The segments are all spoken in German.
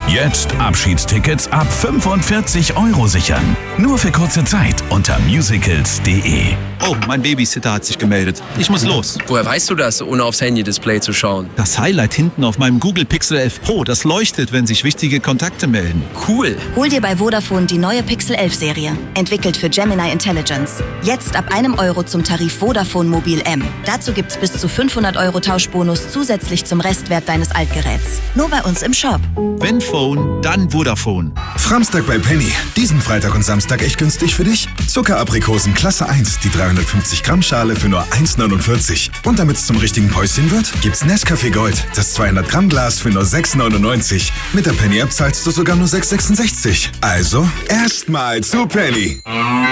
Jetzt Abschiedstickets ab 45 € sichern. Nur für kurze Zeit unter musicals.de. Oh, mein Babysitter hat sich gemeldet. Ich muss los. Woher weißt du das, ohne aufs Handy-Display zu schauen? Das Highlight hinten auf meinem Google Pixel 11 Pro, das leuchtet, wenn sich wichtige Kontakte melden. Cool. Hol dir bei Vodafone die neue Pixel 11 Serie. Entwickelt für Gemini Intelligence. Jetzt ab €1 zum Tarif Vodafone Mobil M. Dazu gibt's bis zu 500 € Tauschbonus zusätzlich zum Restwert deines Altgeräts. Nur bei uns im Shop. Wenn Phone, dann Vodafone. Framstag bei Penny. Diesen Freitag und Samstag echt günstig für dich. Zuckeraprikosen Klasse 1, die 350 Gramm Schale für nur 1,49. Und damit es zum richtigen Päuschen wird, gibt's Nescafé Gold, das 200 Gramm Glas für nur 6,99. Mit der Penny App zahlst du sogar nur 6,66. Also erstmal zu Penny.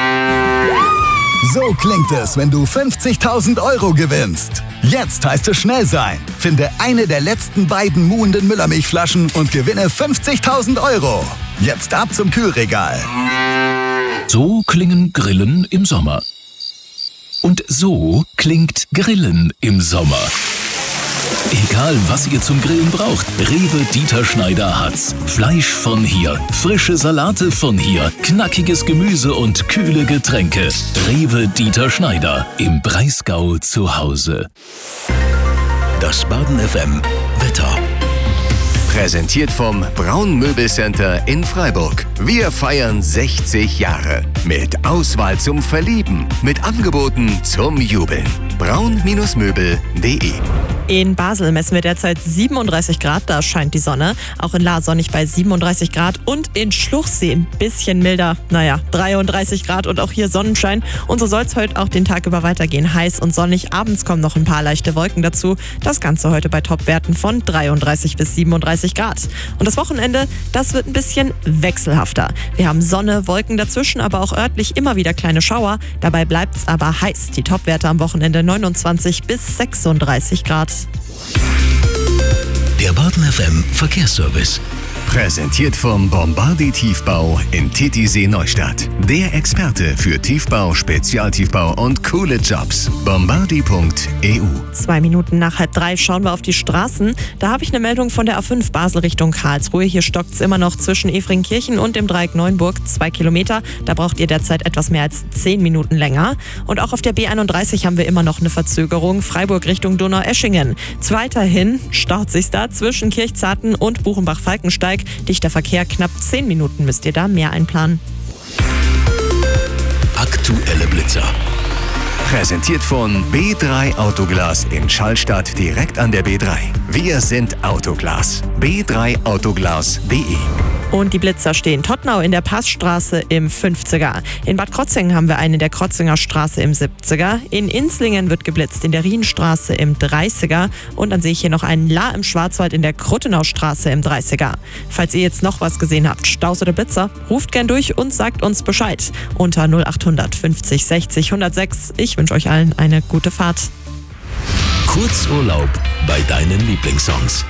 So klingt es, wenn du 50.000 € gewinnst. Jetzt heißt es schnell sein. Finde eine der letzten beiden muhenden Müllermilchflaschen und gewinne 50.000 €. Jetzt ab zum Kühlregal. So klingen Grillen im Sommer. Und so klingt Grillen im Sommer. Egal, was ihr zum Grillen braucht, Rewe Dieter Schneider hat's. Fleisch von hier, frische Salate von hier, knackiges Gemüse und kühle Getränke. Rewe Dieter Schneider, im Breisgau zu Hause. Das Baden FM Wetter. Präsentiert vom Braun Möbelcenter in Freiburg. Wir feiern 60 Jahre. Mit Auswahl zum Verlieben. Mit Angeboten zum Jubeln. braun-möbel.de. In Basel messen wir derzeit 37 Grad, da scheint die Sonne. Auch in Lahr sonnig bei 37 Grad und in Schluchsee ein bisschen milder. 33 Grad und auch hier Sonnenschein. Und so soll es heute auch den Tag über weitergehen. Heiß und sonnig. Abends kommen noch ein paar leichte Wolken dazu. Das Ganze heute bei Topwerten von 33 bis 37 Grad. Und das Wochenende, das wird ein bisschen wechselhafter. Wir haben Sonne, Wolken dazwischen, aber auch örtlich immer wieder kleine Schauer. Dabei bleibt es aber heiß. Die Topwerte am Wochenende 29 bis 36 Grad. Der Baden FM Verkehrsservice. Präsentiert vom Bombardi Tiefbau in Titisee Neustadt. Der Experte für Tiefbau, Spezialtiefbau und coole Jobs. Bombardi.eu. 2 Minuten nach 2:30 schauen wir auf die Straßen. Da habe ich eine Meldung von der A5 Basel Richtung Karlsruhe. Hier stockt es immer noch zwischen Efringkirchen und dem Dreieck Neuenburg 2 Kilometer. Da braucht ihr derzeit etwas mehr als 10 Minuten länger. Und auch auf der B31 haben wir immer noch eine Verzögerung. Freiburg Richtung Donaueschingen. Weiterhin staut sich da zwischen Kirchzarten und Buchenbach-Falkensteig. Dichter Verkehr, knapp 10 Minuten müsst ihr da mehr einplanen. Aktuelle Blitzer. Präsentiert von B3 Autoglas in Schallstadt direkt an der B3. Wir sind Autoglas. b3autoglas.de. Und die Blitzer stehen Tottnau in der Passstraße im 50er. In Bad Krozingen haben wir einen in der Krotzinger Straße im 70er. In Inslingen wird geblitzt in der Rienstraße im 30er. Und dann sehe ich hier noch einen Lahr im Schwarzwald in der Kruttenaustraße im 30er. Falls ihr jetzt noch was gesehen habt, Staus oder Blitzer, ruft gern durch und sagt uns Bescheid. Unter 0800 50 60 106. Ich wünsche euch allen eine gute Fahrt. Kurzurlaub bei deinen Lieblingssongs.